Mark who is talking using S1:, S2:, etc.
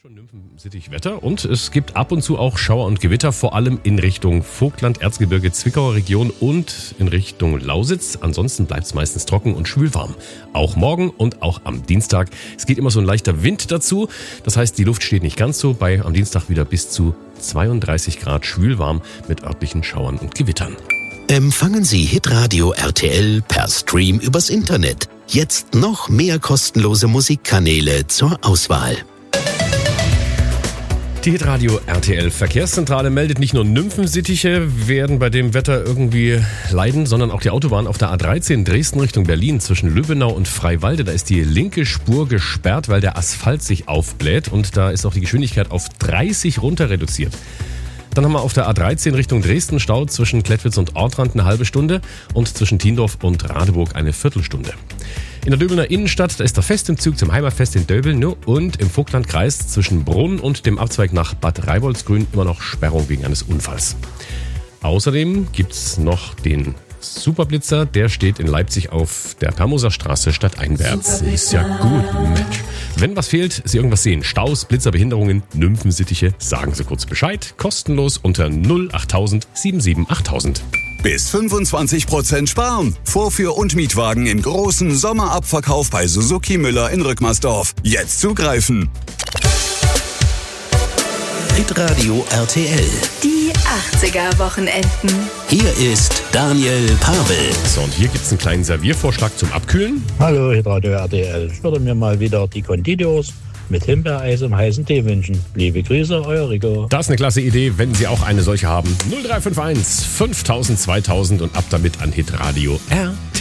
S1: Schon Nymphen-Sittich Wetter und es gibt ab und zu auch Schauer und Gewitter, vor allem in Richtung Vogtland, Erzgebirge, Zwickauer Region und in Richtung Lausitz. Ansonsten bleibt es meistens trocken und schwülwarm. Auch morgen und auch am Dienstag. Es geht immer so ein leichter Wind dazu. Das heißt, die Luft steht nicht ganz so. Am Dienstag wieder bis zu 32 Grad schwülwarm mit örtlichen Schauern und Gewittern.
S2: Empfangen Sie Hitradio RTL per Stream übers Internet. Jetzt noch mehr kostenlose Musikkanäle zur Auswahl.
S1: Die Hitradio RTL Verkehrszentrale meldet, nicht nur Nymphensittiche werden bei dem Wetter irgendwie leiden, sondern auch die Autobahn auf der A13 Dresden Richtung Berlin zwischen Lübbenau und Freiwalde. Da ist die linke Spur gesperrt, weil der Asphalt sich aufbläht und da ist auch die Geschwindigkeit auf 30 runter reduziert. Dann haben wir auf der A13 Richtung Dresden Stau zwischen Klettwitz und Ortrand eine halbe Stunde und zwischen Tiendorf und Radeburg eine Viertelstunde. In der Döbelner Innenstadt, da ist der Festzug zum Heimatfest in Döbeln und im Vogtlandkreis zwischen Brunn und dem Abzweig nach Bad Reiboldsgrün immer noch Sperrung wegen eines Unfalls. Außerdem gibt's noch den Superblitzer, der steht in Leipzig auf der Permoser Straße stadteinwärts. Ist ja gut, Mensch. Wenn was fehlt, Sie irgendwas sehen, Staus, Blitzer, Behinderungen, Nymphensittiche, sagen Sie kurz Bescheid. Kostenlos unter 08000 77 8000.
S3: Bis 25% sparen. Vorführ- und Mietwagen im großen Sommerabverkauf bei Suzuki Müller in Rückmersdorf. Jetzt zugreifen.
S2: Hitradio RTL.
S4: Die 80er-Wochenenden.
S2: Hier ist Daniel Pavel.
S1: So, und hier gibt's einen kleinen Serviervorschlag zum Abkühlen.
S5: Hallo, Hitradio RTL. Ich würde mir mal wieder die Conditios mit Himbeereis im heißen Tee wünschen. Liebe Grüße, euer Rico.
S1: Das ist eine klasse Idee, wenn Sie auch eine solche haben. 0351 5000 2000 und ab damit an Hitradio RTL.